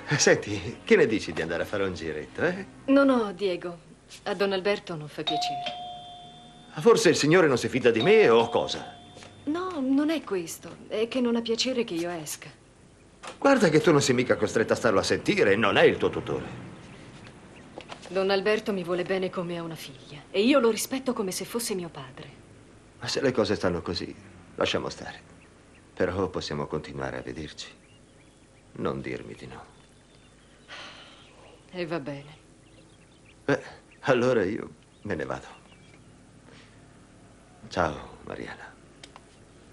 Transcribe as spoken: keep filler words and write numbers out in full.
Senti, che ne dici di andare a fare un giretto, eh? No, no, Diego. A Don Alberto non fa piacere. Forse il signore non si fida di me o cosa? No, non è questo. È che non ha piacere che io esca. Guarda che tu non sei mica costretta a starlo a sentire, non è il tuo tutore. Don Alberto mi vuole bene come a una figlia. E io lo rispetto come se fosse mio padre. Ma se le cose stanno così, lasciamo stare. Però possiamo continuare a vederci. Non dirmi di no. E va bene. Beh, allora io me ne vado. Ciao, Mariana.